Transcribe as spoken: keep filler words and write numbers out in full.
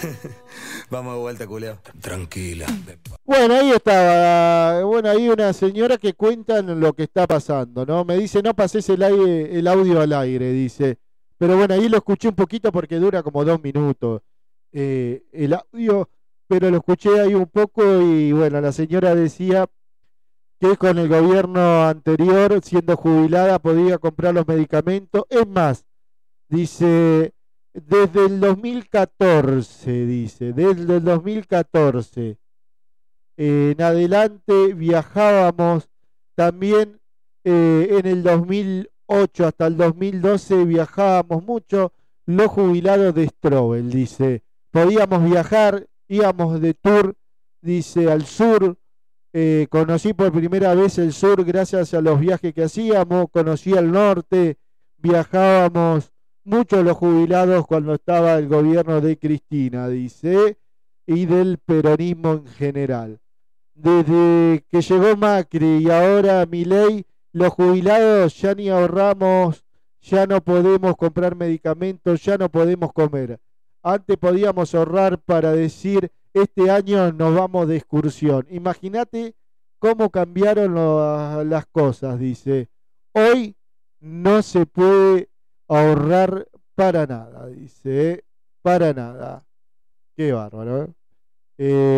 Vamos de vuelta, culeo. Tranquila. Bueno, ahí estaba. Bueno, ahí una señora que cuenta lo que está pasando, ¿no? Me dice, no pases el, aire, el audio al aire, dice. Pero bueno, ahí lo escuché un poquito porque dura como dos minutos eh, el audio, pero lo escuché ahí un poco y bueno, la señora decía que con el gobierno anterior, siendo jubilada, podía comprar los medicamentos. Es más, dice, desde el dos mil catorce, dice, desde el dos mil catorce en adelante viajábamos también eh, en el dos mil ocho hasta el dos mil doce viajábamos mucho los jubilados de Strobel, dice. Podíamos viajar, íbamos de tour, dice, al sur. Eh, conocí por primera vez el sur gracias a los viajes que hacíamos, conocí el norte, viajábamos mucho los jubilados cuando estaba el gobierno de Cristina, dice, y del peronismo en general. Desde que llegó Macri y ahora Milei, los jubilados ya ni ahorramos, ya no podemos comprar medicamentos, ya no podemos comer. Antes podíamos ahorrar para decir, este año nos vamos de excursión. Imagínate cómo cambiaron lo, las cosas, dice. Hoy no se puede ahorrar para nada, dice, ¿eh? Para nada. Qué bárbaro, ¿eh? Eh,